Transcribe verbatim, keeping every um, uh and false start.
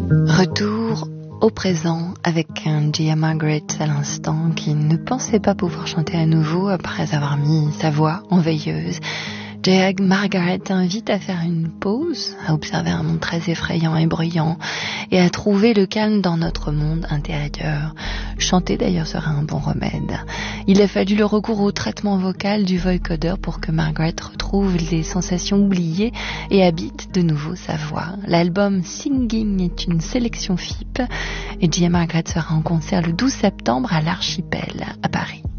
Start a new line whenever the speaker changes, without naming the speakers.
Retour au présent avec un Gia Margaret à l'instant qui ne pensait pas pouvoir chanter à nouveau après avoir mis sa voix en veilleuse. Gia Margaret invite à faire une pause, à observer un monde très effrayant et bruyant et à trouver le calme dans notre monde intérieur. Chanter d'ailleurs sera un bon remède. Il a fallu le recours au traitement vocal du vocodeur pour que Margaret retrouve les sensations oubliées et habite de nouveau sa voix. L'album Singing est une sélection F I P et Gia Margaret sera en concert le douze septembre à l'Archipel à Paris.